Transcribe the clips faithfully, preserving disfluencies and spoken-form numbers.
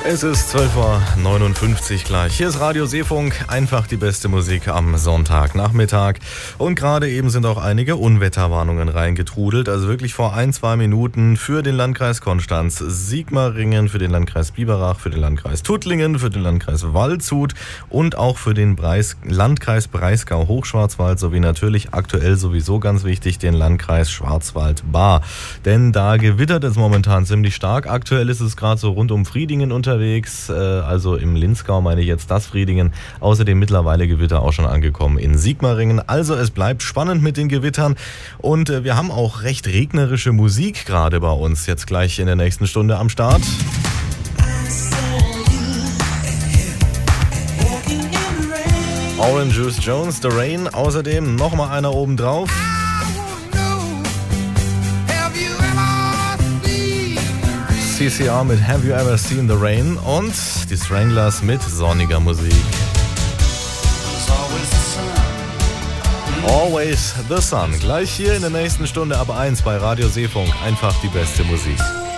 Es ist zwölf Uhr neunundfünfzig gleich. Hier ist Radio Seefunk, einfach die beste Musik am Sonntagnachmittag. Und gerade eben sind auch einige Unwetterwarnungen reingetrudelt. Also wirklich vor ein, zwei Minuten für den Landkreis Konstanz, Sigmaringen, für den Landkreis Biberach, für den Landkreis Tuttlingen, für den Landkreis Waldshut und auch für den Breis- Landkreis Breisgau-Hochschwarzwald sowie natürlich aktuell sowieso ganz wichtig den Landkreis Schwarzwald-Baar. Denn da gewittert es momentan ziemlich stark. Aktuell ist es gerade so rund um Fridingen unterwegs. Unterwegs, also im Linzgau meine ich jetzt das Fridingen. Außerdem mittlerweile Gewitter auch schon angekommen in Sigmaringen. Also es bleibt spannend mit den Gewittern und wir haben auch recht regnerische Musik gerade bei uns jetzt gleich in der nächsten Stunde am Start. Orange Juice Jones, The Rain. Außerdem nochmal einer oben drauf. C C R mit Have You Ever Seen the Rain und die Stranglers mit sonniger Musik. Always the Sun. Gleich hier in der nächsten Stunde ab eins bei Radio Seefunk. Einfach die beste Musik.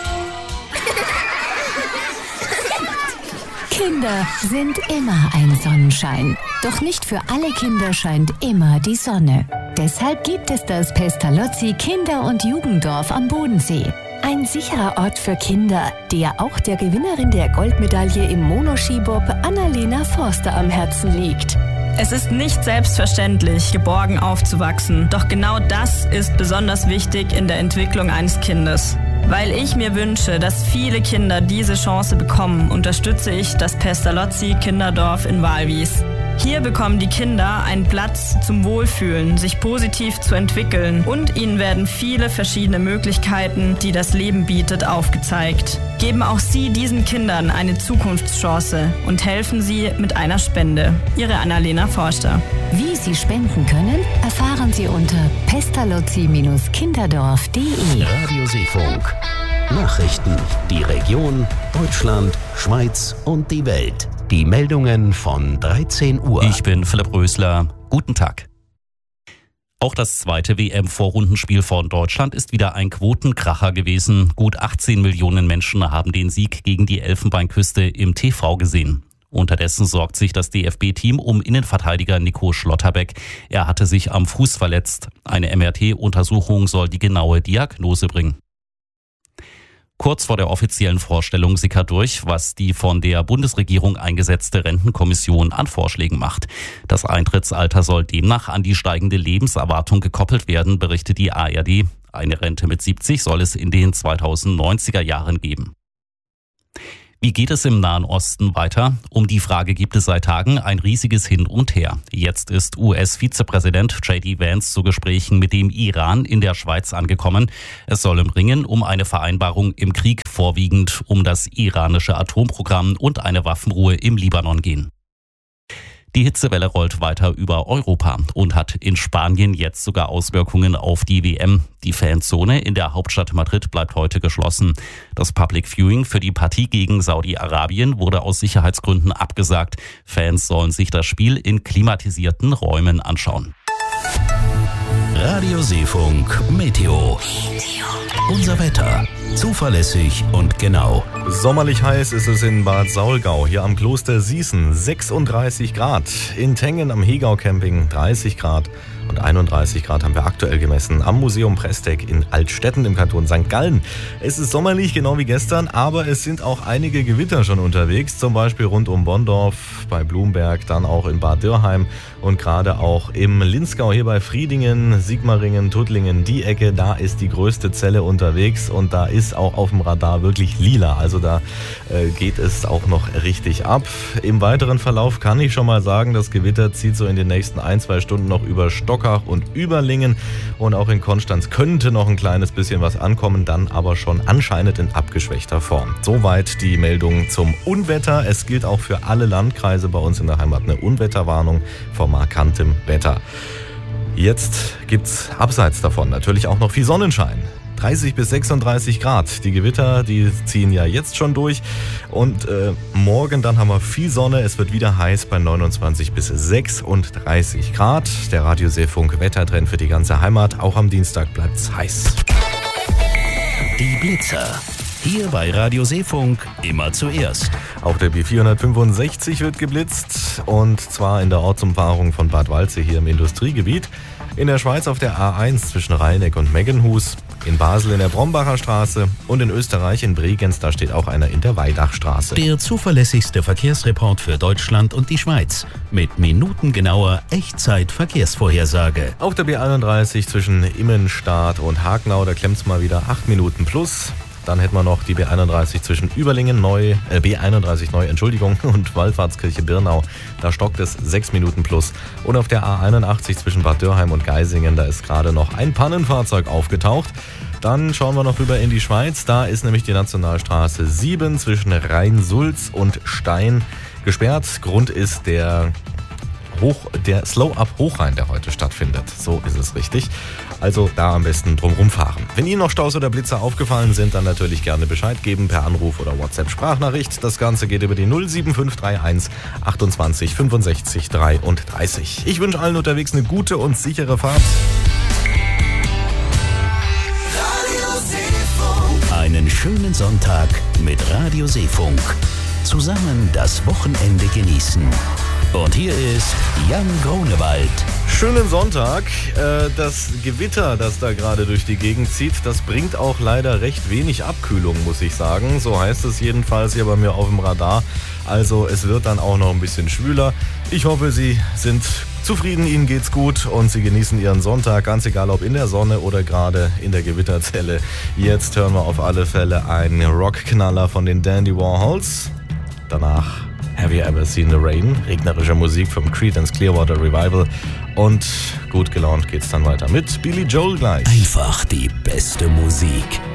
Kinder sind immer ein Sonnenschein. Doch nicht für alle Kinder scheint immer die Sonne. Deshalb gibt es das Pestalozzi Kinder- und Jugenddorf am Bodensee. Ein sicherer Ort für Kinder, der auch der Gewinnerin der Goldmedaille im Monoskibob Annalena Forster am Herzen liegt. Es ist nicht selbstverständlich, geborgen aufzuwachsen. Doch genau das ist besonders wichtig in der Entwicklung eines Kindes. Weil ich mir wünsche, dass viele Kinder diese Chance bekommen, unterstütze ich das Pestalozzi Kinderdorf in Walwies. Hier bekommen die Kinder einen Platz zum Wohlfühlen, sich positiv zu entwickeln und ihnen werden viele verschiedene Möglichkeiten, die das Leben bietet, aufgezeigt. Geben auch Sie diesen Kindern eine Zukunftschance und helfen Sie mit einer Spende. Ihre Annalena Forster. Wie Sie spenden können, erfahren Sie unter pestalozzi kinderdorf punkt de. Radio Seefunk. Nachrichten, die Region, Deutschland, Schweiz und die Welt. Die Meldungen von dreizehn Uhr. Ich bin Philipp Rösler. Guten Tag. Auch das zweite W M-Vorrundenspiel von Deutschland ist wieder ein Quotenkracher gewesen. Gut achtzehn Millionen Menschen haben den Sieg gegen die Elfenbeinküste im T V gesehen. Unterdessen sorgt sich das D F B-Team um Innenverteidiger Nico Schlotterbeck. Er hatte sich am Fuß verletzt. Eine M R T-Untersuchung soll die genaue Diagnose bringen. Kurz vor der offiziellen Vorstellung sickert durch, was die von der Bundesregierung eingesetzte Rentenkommission an Vorschlägen macht. Das Eintrittsalter soll demnach an die steigende Lebenserwartung gekoppelt werden, berichtet die A R D. Eine Rente mit siebzig soll es in den zweitausendneunziger Jahren geben. Wie geht es im Nahen Osten weiter? Um die Frage gibt es seit Tagen ein riesiges Hin und Her. Jetzt ist U S-Vizepräsident J D Vance zu Gesprächen mit dem Iran in der Schweiz angekommen. Es soll im Ringen um eine Vereinbarung im Krieg vorwiegend um das iranische Atomprogramm und eine Waffenruhe im Libanon gehen. Die Hitzewelle rollt weiter über Europa und hat in Spanien jetzt sogar Auswirkungen auf die W M. Die Fanzone in der Hauptstadt Madrid bleibt heute geschlossen. Das Public Viewing für die Partie gegen Saudi-Arabien wurde aus Sicherheitsgründen abgesagt. Fans sollen sich das Spiel in klimatisierten Räumen anschauen. Radio Seefunk Meteo. Unser Wetter. Zuverlässig und genau. Sommerlich heiß ist es in Bad Saulgau, hier am Kloster Sießen, sechsunddreißig Grad. In Tengen am Hegau Camping dreißig Grad und einunddreißig Grad haben wir aktuell gemessen am Museum Presteck in Altstetten im Kanton Sankt Gallen. Es ist sommerlich, genau wie gestern, aber es sind auch einige Gewitter schon unterwegs, zum Beispiel rund um Bonndorf, bei Blumberg, dann auch in Bad Dürrheim und gerade auch im Linzgau, hier bei Fridingen, Sigmaringen, Tuttlingen, die Ecke, da ist die größte Zelle unterwegs und da ist auch auf dem Radar wirklich lila, also da äh, geht es auch noch richtig ab. Im weiteren Verlauf kann ich schon mal sagen, das Gewitter zieht so in den nächsten ein, zwei Stunden noch über Stockach und Überlingen und auch in Konstanz könnte noch ein kleines bisschen was ankommen, dann aber schon anscheinend in abgeschwächter Form. Soweit die Meldung zum Unwetter. Es gilt auch für alle Landkreise bei uns in der Heimat eine Unwetterwarnung vor markantem Wetter. Jetzt gibt's abseits davon natürlich auch noch viel Sonnenschein. dreißig bis sechsunddreißig Grad. Die Gewitter, die ziehen ja jetzt schon durch. Und äh, morgen dann haben wir viel Sonne. Es wird wieder heiß bei neunundzwanzig bis sechsunddreißig Grad. Der Radio Seefunk Wettertrend für die ganze Heimat. Auch am Dienstag bleibt's heiß. Die Blitzer. Hier bei Radio Seefunk immer zuerst. Auch der B vierhundertfünfundsechzig wird geblitzt und zwar in der Ortsumfahrung von Bad Waldsee hier im Industriegebiet. In der Schweiz auf der A eins zwischen Rheineck und Meggenhus, in Basel in der Brombacher Straße und in Österreich in Bregenz, da steht auch einer in der Weidachstraße. Der zuverlässigste Verkehrsreport für Deutschland und die Schweiz mit minutengenauer Echtzeit-Verkehrsvorhersage. Auf der B einunddreißig zwischen Immenstadt und Hagenau, da klemmt's mal wieder acht Minuten plus. Dann hätten wir noch die B einunddreißig zwischen Überlingen neu, äh, B einunddreißig neu, Entschuldigung, und Wallfahrtskirche Birnau. Da stockt es sechs Minuten plus. Und auf der A einundachtzig zwischen Bad Dürheim und Geisingen, da ist gerade noch ein Pannenfahrzeug aufgetaucht. Dann schauen wir noch rüber in die Schweiz. Da ist nämlich die Nationalstraße sieben zwischen Rhein-Sulz und Stein gesperrt. Grund ist der Hoch, der Slow-Up-Hochrhein, der heute stattfindet. So ist es richtig. Also da am besten drum rumfahren. Wenn Ihnen noch Staus oder Blitzer aufgefallen sind, dann natürlich gerne Bescheid geben per Anruf oder WhatsApp-Sprachnachricht. Das Ganze geht über die null sieben fünf drei eins achtundzwanzig fünfundsechzig dreiunddreißig. Ich wünsche allen unterwegs eine gute und sichere Fahrt. Einen schönen Sonntag mit Radio Seefunk. Zusammen das Wochenende genießen. Und hier ist Jan Grunewald. Schönen Sonntag. Das Gewitter, das da gerade durch die Gegend zieht, das bringt auch leider recht wenig Abkühlung, muss ich sagen. So heißt es jedenfalls hier bei mir auf dem Radar. Also es wird dann auch noch ein bisschen schwüler. Ich hoffe, Sie sind zufrieden, Ihnen geht's gut und Sie genießen Ihren Sonntag, ganz egal ob in der Sonne oder gerade in der Gewitterzelle. Jetzt hören wir auf alle Fälle einen Rockknaller von den Dandy Warhols. Danach Have You Ever Seen the Rain? Regnerische Musik vom Creedence Clearwater Revival. Und gut gelaunt geht's dann weiter mit Billy Joel gleich. Einfach die beste Musik.